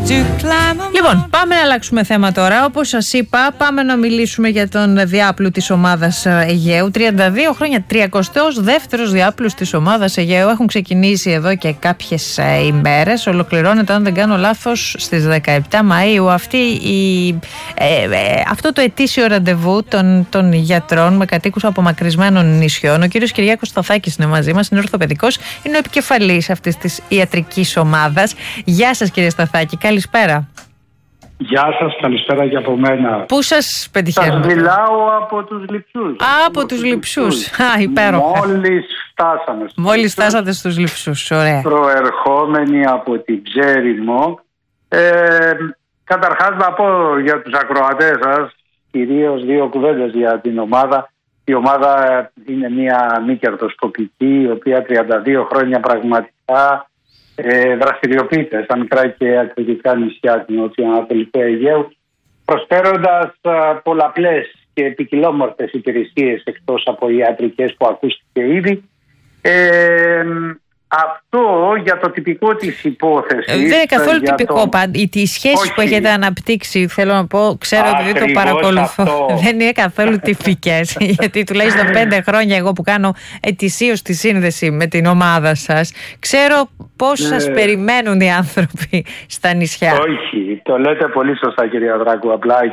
Λοιπόν, πάμε να αλλάξουμε θέμα τώρα. Όπως σας είπα, πάμε να μιλήσουμε για τον διάπλου της ομάδας Αιγαίου. 32 χρόνια, 32ος διάπλους της ομάδας Αιγαίου. Έχουν ξεκινήσει εδώ και κάποιες ημέρες. Ολοκληρώνεται, αν δεν κάνω λάθος, στις 17 Μαΐου αυτό το ετήσιο ραντεβού των γιατρών με κατοίκους απομακρυσμένων νησιών. Ο κύριος Κυριάκος Σταθάκης είναι μαζί μας, είναι ορθοπαιδικός, είναι ο επικεφαλής αυτής της ιατρικής ομάδας. Γεια σας, κύριε Σταθάκη, καλησπέρα. Γεια σας, καλησπέρα και από μένα. Πού σας πετυχαίνω? Σας μιλάω από τους Λειψούς. Από τους Λειψούς. Υπέροχα. Μόλις φτάσατε στους Λειψούς, ωραία. Προερχόμενοι από την Ξέριμο. Καταρχάς να πω για τους ακροατές σας, κυρίως δύο κουβέντες για την ομάδα. Η ομάδα είναι μια μη κερδοσκοπική, η οποία 32 χρόνια πραγματικά δραστηριοποιείται στα μικρά και ακριτικά νησιά του νοτιοανατολικού Αιγαίου, προσφέροντας πολλαπλές και ποικιλόμορφες υπηρεσίες εκτός από ιατρικές που ακούστηκε ήδη. Αυτό για το τυπικό της υπόθεσης. Δεν είναι καθόλου τυπικό. Οι σχέσεις που έχετε αναπτύξει, θέλω να πω, ξέρω ότι το παρακολουθώ. Αυτό. Δεν είναι καθόλου τυπικές. Γιατί τουλάχιστον 5 χρόνια εγώ που κάνω ετησίως τη σύνδεση με την ομάδα σας, ξέρω πώς σας περιμένουν οι άνθρωποι στα νησιά. Όχι, το λέτε πολύ σωστά, κυρία Δράκου. Απλά